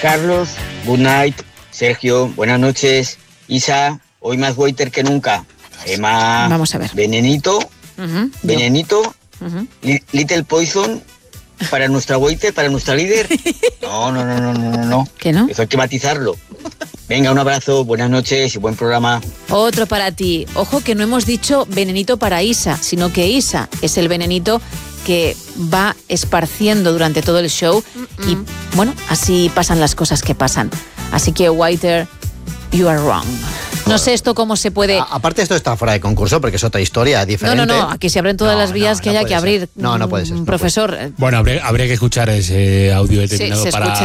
Carlos, good night. Sergio, buenas noches. Isa, hoy más waiter que nunca. Emma, vamos a ver. Venenito, Venenito, Little Poison para nuestra waiter, para nuestra líder. No. ¿Qué no? Eso hay que matizarlo. Venga, un abrazo, buenas noches y buen programa. Otro para ti. Ojo que no hemos dicho venenito para Isa, sino que Isa es el venenito que va esparciendo durante todo el show y, bueno, así pasan las cosas que pasan. Así que, Waiter, you are wrong. No sé esto cómo se puede... Aparte esto está fuera de concurso porque es otra historia diferente. No, aquí se abren todas las vías que haya que abrir. No puede ser. Profesor. Bueno, habría que escuchar ese audio determinado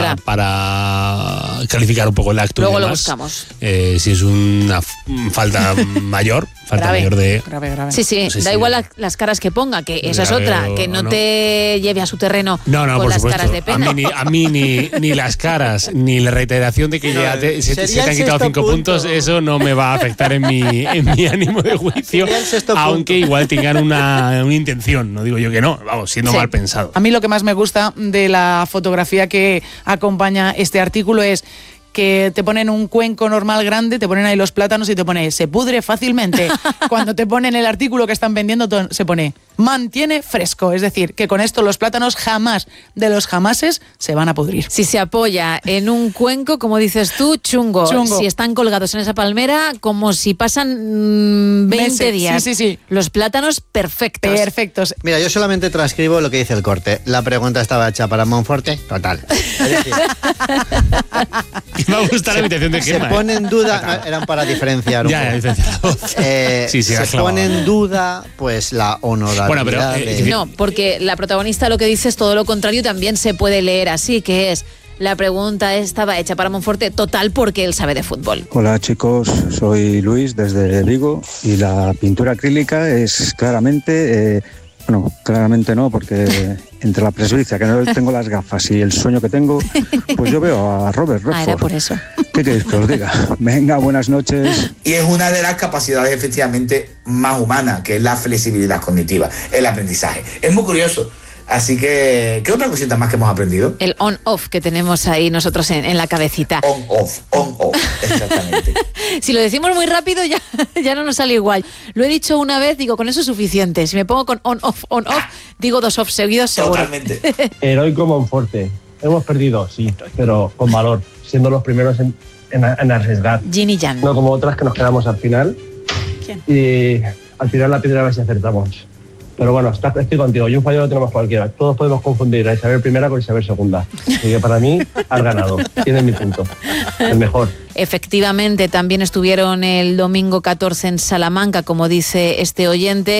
para calificar un poco el acto. Luego lo buscamos. Si es una falta mayor, grave. Sí, no sé da igual las caras que ponga, que esa es otra, que no te lleve a su terreno con las supuesto. Caras de pena. A mí ni las caras, ni la reiteración de que se te han quitado 5 puntos, eso no me va a afectar en mi ánimo de juicio, aunque igual tengan una intención, no digo yo que no, vamos, siendo mal pensado. A mí lo que más me gusta de la fotografía que acompaña este artículo es que te ponen un cuenco normal grande, te ponen ahí los plátanos y te pone se pudre fácilmente. Cuando te ponen el artículo que están vendiendo se pone mantiene fresco, es decir, que con esto los plátanos jamás de los jamases se van a pudrir. Si se apoya en un cuenco, como dices tú, chungo. Si están colgados en esa palmera, como si pasan 20 días. Sí. Los plátanos perfectos. Mira, yo solamente transcribo lo que dice el corte. La pregunta estaba hecha para Monforte, total. Me va a gustar la invitación de Gemma. Se pone en duda, eran para diferenciar un poco. Se pone en duda, pues, la honorabilidad. Bueno, pero no, porque la protagonista lo que dice es todo lo contrario, también se puede leer así, que es la pregunta estaba hecha para Monforte, total, porque él sabe de fútbol. Hola chicos, soy Luis desde Vigo y la pintura acrílica es claramente... claramente no, porque entre la presbicia, que no tengo las gafas, y el sueño que tengo, pues yo veo a Robert Redford. Era por eso. ¿Qué queréis que os diga? Venga, buenas noches. Y es una de las capacidades efectivamente más humanas, que es la flexibilidad cognitiva, el aprendizaje. Es muy curioso. Así que, ¿qué otra cosita más que hemos aprendido? El on-off que tenemos ahí nosotros en la cabecita. On-off, exactamente. Si lo decimos muy rápido ya no nos sale igual. Lo he dicho una vez, digo, con eso es suficiente. Si me pongo con on-off, digo 2 off seguidos, seguro. Totalmente. Heroico Monforte. Hemos perdido, sí, pero con valor, siendo los primeros en arriesgar. Ginny Jan. No como otras que nos quedamos al final. ¿Quién? Y al final la piedra a ver si acertamos. Pero bueno, estoy contigo. Y un fallo lo tenemos cualquiera. Todos podemos confundir a Isabel I con Isabel II. Así que para mí, has ganado. Tienes mi punto. El mejor. Efectivamente, también estuvieron el domingo 14 en Salamanca, como dice este oyente.